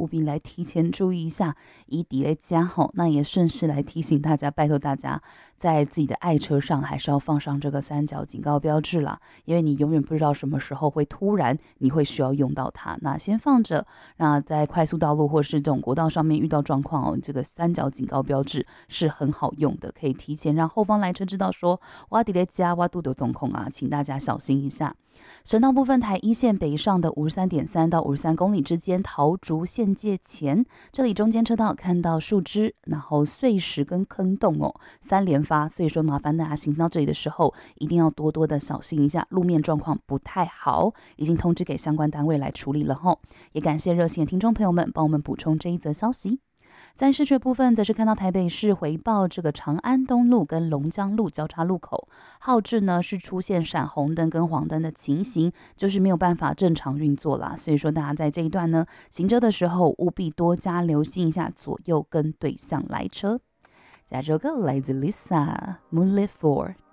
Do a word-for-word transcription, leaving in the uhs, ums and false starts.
务必来提前注意一下，以底雷加吼。那也顺势来提醒大家，拜托大家在自己的爱车上还是要放上这个三角警告标志啦，因为你永远不知道什么时候会突然你会需要用到它。那先放着，那在快速道路或是这种国道上面遇到状况哦，这个三角警告标志是很好用的，可以提前让后方来车知道说，哇底雷加哇度的总控啊，请大家小心一下。省道部分，台一线北上的五十三点三到五十三公里之间，桃竹县界前，这里中间车道看到树枝，然后碎石跟坑洞哦，三连发，所以说麻烦大家行到这里的时候，一定要多多的小心一下，路面状况不太好，已经通知给相关单位来处理了吼。也感谢热线的听众朋友们帮我们补充这一则消息。在市区部分，则是看到台北市回报这个长安东路跟龙江路交叉路口，号志呢是出现闪红灯跟黄灯的情形，就是没有办法正常运作啦。所以说大家在这一段呢行车的时候，务必多加留心一下左右跟对向来车。下这首歌来自 Lisa Moonlit Floor。